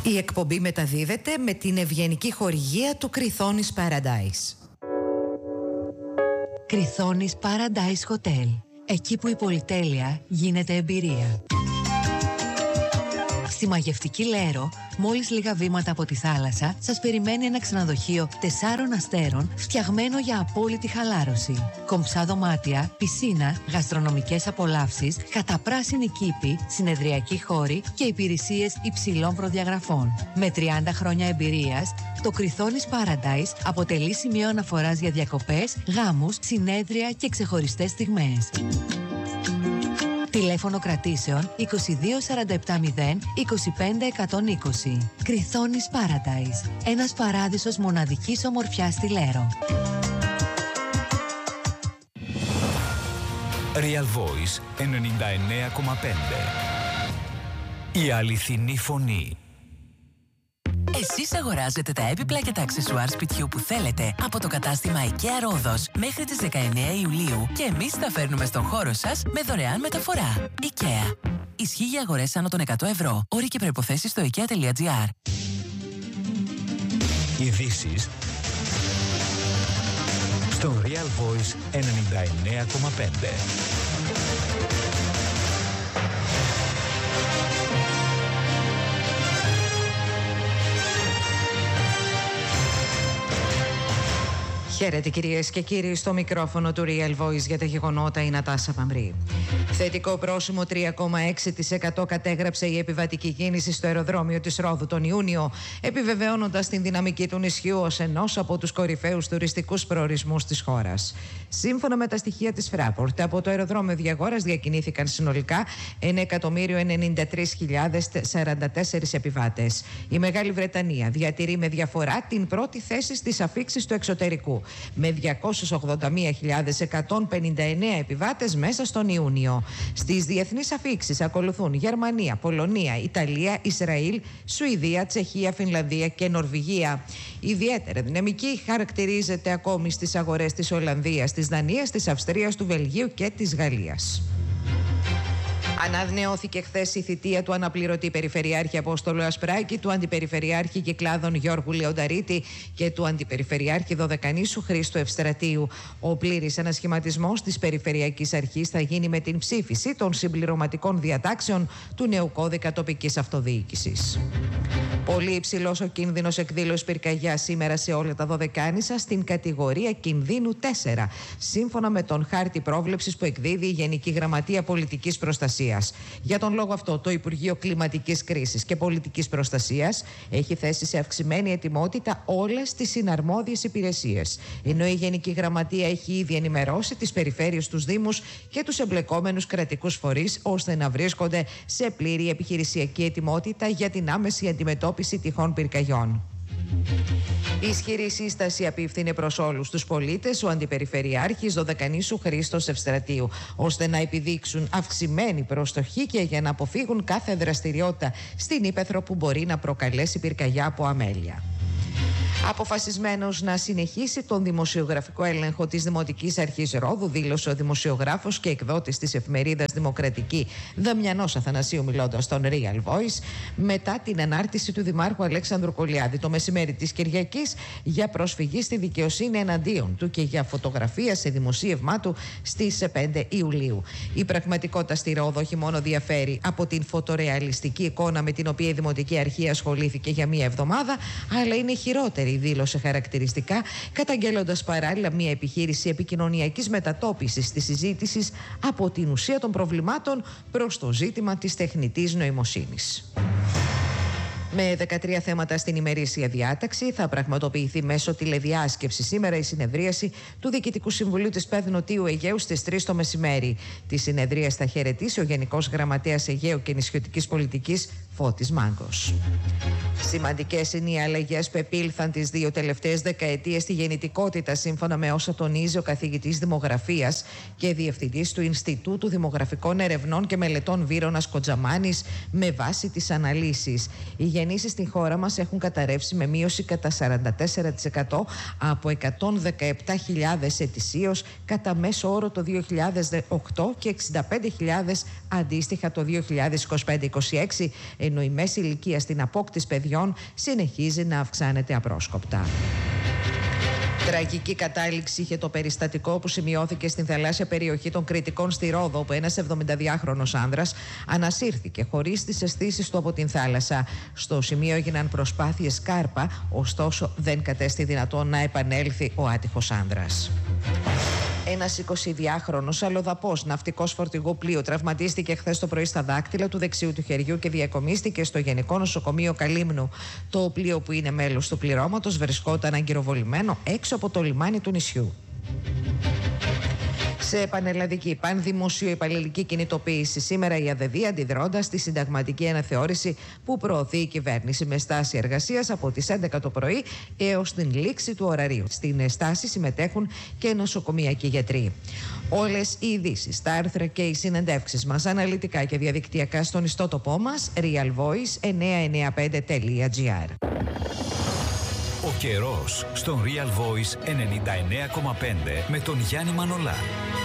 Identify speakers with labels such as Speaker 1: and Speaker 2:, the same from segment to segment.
Speaker 1: Η εκπομπή μεταδίδεται με την ευγενική χορηγία του Κριθόνης Paradise.
Speaker 2: Κριθόνης Paradise Hotel. Εκεί που η πολυτέλεια γίνεται εμπειρία. Στη μαγευτική Λέρο, μόλις λίγα βήματα από τη θάλασσα, σας περιμένει ένα ξενοδοχείο 4 αστέρων φτιαγμένο για απόλυτη χαλάρωση. Κομψά δωμάτια, πισίνα, γαστρονομικές απολαύσεις, καταπράσινη κήπη, συνεδριακοί χώροι και υπηρεσίες υψηλών προδιαγραφών. Με 30 χρόνια εμπειρίας, το Κριθόνης Paradise αποτελεί σημείο αναφοράς για διακοπές, γάμους, συνέδρια και ξεχωριστές στιγμές. Τηλέφωνο κρατήσεων 22 47 0 25 120. Κριθόνης Paradise. Ένας παράδεισος μοναδικής ομορφιάς στη Λέρο.
Speaker 3: Real Voice 99,5. Η αληθινή φωνή.
Speaker 4: Εσείς αγοράζετε τα έπιπλα και τα αξεσουάρ σπιτιού που θέλετε από το κατάστημα IKEA Ρόδος μέχρι τις 19 Ιουλίου και εμείς τα φέρνουμε στον χώρο σας με δωρεάν μεταφορά. IKEA. Ισχύει για αγορές άνω των 100 ευρώ. Όροι και προϋποθέσεις στο ikea.gr.
Speaker 3: Ειδήσεις στο Real Voice 99,5.
Speaker 1: Χαίρετε κυρίες και κύριοι, στο μικρόφωνο του Real Voice για τα γεγονότα η Νατάσα Παμρή. Θετικό πρόσημο 3,6% κατέγραψε η επιβατική κίνηση στο αεροδρόμιο της Ρόδου τον Ιούνιο, επιβεβαιώνοντας την δυναμική του νησιού ως ενός από τους κορυφαίους τουριστικούς προορισμούς της χώρας. Σύμφωνα με τα στοιχεία της Fraport, από το αεροδρόμιο Διαγόρας διακινήθηκαν συνολικά 1.093.044 επιβάτες. Η Μεγάλη Βρετανία διατηρεί με διαφορά την πρώτη θέση στις αφίξεις του εξωτερικού, με 281.159 επιβάτες μέσα στον Ιούνιο. Στις διεθνείς αφίξεις ακολουθούν Γερμανία, Πολωνία, Ιταλία, Ισραήλ, Σουηδία, Τσεχία, Φινλανδία και Νορβηγία. Ιδιαίτερα δυναμική χαρακτηρίζεται ακόμη στις αγορές της Ολλανδίας, της Δανίας, της Αυστρίας, του Βελγίου και της Γαλλίας. Ανανεώθηκε χθες η θητεία του αναπληρωτή Περιφερειάρχη Απόστολου Ασπράκη, του Αντιπεριφερειάρχη Κυκλάδων Γιώργου Λεονταρίτη και του Αντιπεριφερειάρχη Δωδεκανήσου Χρήστου Ευστρατείου. Ο πλήρης ανασχηματισμός της Περιφερειακής Αρχής θα γίνει με την ψήφιση των συμπληρωματικών διατάξεων του νέου κώδικα τοπικής αυτοδιοίκησης. Πολύ υψηλός ο κίνδυνος εκδήλωσης πυρκαγιάς σήμερα σε όλα τα Δωδεκάνησα στην κατηγορία κινδύνου 4, σύμφωνα με τον χάρτη πρόβλεψης που εκδίδει η Γενική Γραμματεία Πολιτικής Προστασίας. Για τον λόγο αυτό, το Υπουργείο Κλιματικής Κρίσης και Πολιτικής Προστασίας έχει θέσει σε αυξημένη ετοιμότητα όλες τις συναρμόδιες υπηρεσίες, ενώ η Γενική Γραμματεία έχει ήδη ενημερώσει τις περιφέρειες, τους Δήμους και τους εμπλεκόμενους κρατικούς φορείς, ώστε να βρίσκονται σε πλήρη επιχειρησιακή ετοιμότητα για την άμεση αντιμετώπιση τυχόν πυρκαγιών. Η ισχυρή σύσταση απίφθινε προς όλους τους πολίτες ο Αντιπεριφερειάρχης Δωδεκανήσου Χρήστος Ευστρατείου, ώστε να επιδείξουν αυξημένη προστοχή και για να αποφύγουν κάθε δραστηριότητα στην ύπαιθρο που μπορεί να προκαλέσει πυρκαγιά από αμέλεια. Αποφασισμένος να συνεχίσει τον δημοσιογραφικό έλεγχο της Δημοτικής Αρχής Ρόδου, δήλωσε ο δημοσιογράφος και εκδότης της εφημερίδας Δημοκρατική Δαμιανός Αθανασίου, μιλώντας στον Real Voice, μετά την ανάρτηση του Δημάρχου Αλέξανδρου Κολιάδη το μεσημέρι της Κυριακής για προσφυγή στη δικαιοσύνη εναντίον του και για φωτογραφία σε δημοσίευμά του στις 5 Ιουλίου. Η πραγματικότητα στη Ρόδο όχι μόνο διαφέρει από την φωτορεαλιστική εικόνα με την οποία η Δημοτική Αρχή ασχολήθηκε για μία εβδομάδα, αλλά είναι χειρότερη, δήλωσε χαρακτηριστικά, καταγγέλλοντας παράλληλα μια επιχείρηση επικοινωνιακής μετατόπισης της συζήτησης από την ουσία των προβλημάτων προς το ζήτημα της τεχνητής νοημοσύνης. Με 13 θέματα στην ημερήσια διάταξη θα πραγματοποιηθεί μέσω τηλεδιάσκεψη σήμερα η συνεδρίαση του Διοικητικού Συμβουλίου της ΠΕΔ Νοτίου Αιγαίου στις 3 το μεσημέρι. Τη συνεδρία θα χαιρετήσει ο Γενικός Γραμματέας Αιγαίου και Νησιωτικής Πολιτικής Φώτης Μάγκος. Σημαντικές είναι οι αλλαγές που επήλθαν τις 2 τελευταίες δεκαετίες στη γεννητικότητα, σύμφωνα με όσα τονίζει ο καθηγητής Δημογραφίας και διευθυντής του Ινστιτούτου Δημογραφικών Ερευνών και Μελετών Βύρωνας Κοντζαμάνης, με βάση τις αναλύσεις. Οι γεννήσεις στην χώρα μας έχουν καταρρεύσει με μείωση κατά 44% από 117.000 ετησίως κατά μέσο όρο το 2008 και 65.000 αντίστοιχα το 2025-26, ενώ η μέση ηλικία στην απόκτηση παιδιών συνεχίζει να αυξάνεται απρόσκοπτα. Τραγική κατάληξη είχε το περιστατικό που σημειώθηκε στην θαλάσσια περιοχή των Κρητικών στη Ρόδο, όπου ένας 72χρονος άνδρας ανασύρθηκε χωρίς τις αισθήσεις του από την θάλασσα. Στο σημείο έγιναν προσπάθειες κάρπα, ωστόσο δεν κατέστη δυνατόν να επανέλθει ο άτυχος άνδρας. Ένας 22χρονος αλλοδαπός ναυτικός φορτηγού πλοίου τραυματίστηκε χθες το πρωί στα δάκτυλα του δεξιού του χεριού και διακομίστηκε στο Γενικό Νοσοκομείο Καλύμνου. Το πλοίο, που είναι μέλος του πληρώματος, βρισκόταν αγκυροβολημένο έξω από το λιμάνι του νησιού. Σε πανελλαδική πανδημοσιοϊπαλληλική κινητοποίηση σήμερα η ΑΔΔ, αντιδρώντας στη συνταγματική αναθεώρηση που προωθεί η κυβέρνηση με στάση εργασίας από τις 11 το πρωί έως την λήξη του ωραρίου. Στην στάση συμμετέχουν και νοσοκομιακοί γιατροί. Όλες οι ειδήσεις, τα άρθρα και οι συνεντεύξεις μας αναλυτικά και διαδικτυακά στον ιστότοπό μας realvoice995.gr.
Speaker 3: Ο καιρός στον Real Voice 99,5 με τον Γιάννη Μανολά.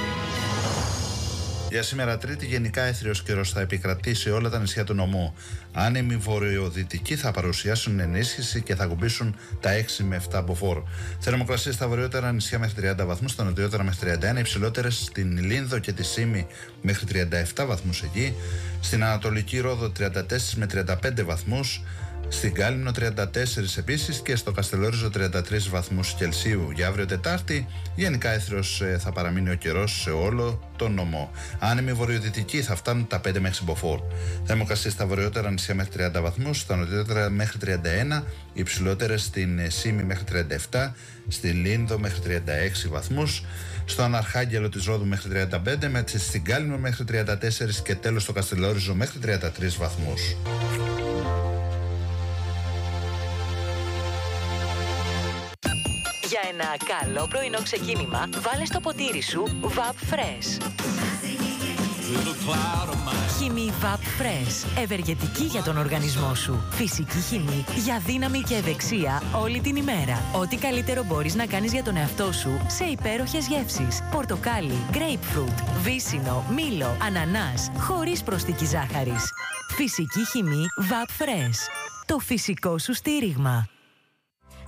Speaker 5: Για σήμερα Τρίτη, γενικά έθριος καιρός θα επικρατήσει σε όλα τα νησιά του νομού. Άνεμοι βορειοδυτικοί θα παρουσιάσουν ενίσχυση και θα κουμπίσουν τα 6 με 7 μποφόρ. Θερμοκρασίες στα βορειότερα νησιά μέχρι 30 βαθμούς, στα νοτιότερα μέχρι 31, υψηλότερες στην Λίνδο και τη Σύμη μέχρι 37 βαθμούς εκεί. Στην Ανατολική Ρόδο 34 με 35 βαθμούς. Στην Κάλυμνο 34 επίσης και στο Καστελόριζο 33 βαθμούς Κελσίου. Για αύριο Τετάρτη, γενικά έθριος θα παραμείνει ο καιρός σε όλο τον νομό. Άνεμοι βορειοδυτικοί θα φτάνουν τα 5 μέχρι μποφόρ. Θερμοκρασίες στα βορειότερα νησιά μέχρι 30 βαθμούς, στα νοτιότερα μέχρι 31, υψηλότερες στην Σύμη μέχρι 37, στη Λίνδο μέχρι 36 βαθμούς, στον Αρχάγγελο της Ρόδου μέχρι 35, στην Κάλυμνο μέχρι 34 και τέλος στο Καστελόριζο μέχρι 33 βαθμούς.
Speaker 2: Για ένα καλό πρωινό ξεκίνημα, βάλε στο ποτήρι σου VAP Fresh. Χυμή VAP Fresh. Ευεργετική για τον οργανισμό σου. Φυσική χυμή για δύναμη και ευεξία όλη την ημέρα. Ό,τι καλύτερο μπορείς να κάνεις για τον εαυτό σου σε υπέροχες γεύσεις. Πορτοκάλι, grapefruit, βύσσινο, μήλο, ανανάς, χωρίς προσθήκη ζάχαρης. Φυσική χυμή VAP Fresh. Το φυσικό σου στήριγμα.